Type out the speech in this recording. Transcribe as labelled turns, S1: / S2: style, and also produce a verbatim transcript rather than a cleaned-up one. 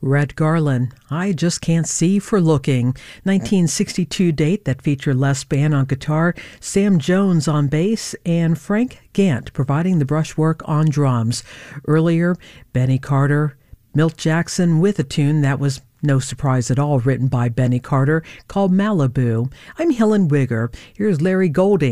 S1: Red Garland, I Just Can't See for Looking, nineteen sixty-two date that featured Les Bann on guitar, Sam Jones on bass, and Frank Gant providing the brushwork on drums. Earlier, Benny Carter, Milt Jackson with a tune that was no surprise at all, written by Benny Carter, called Malibu. I'm Helen Wigger. Here's Larry Golding.